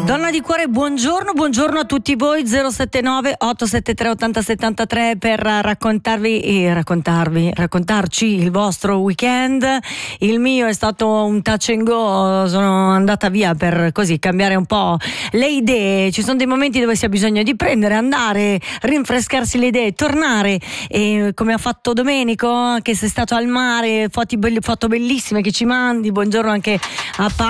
Donna di cuore, buongiorno a tutti voi. 079 873 8073 per raccontarci il vostro weekend. Il mio è stato un touch and go, sono andata via per così cambiare un po' le idee. Ci sono dei momenti dove si ha bisogno di prendere, andare, rinfrescarsi le idee, tornare, e come ha fatto Domenico, che sei stato al mare, foto bellissime che ci mandi. Buongiorno anche a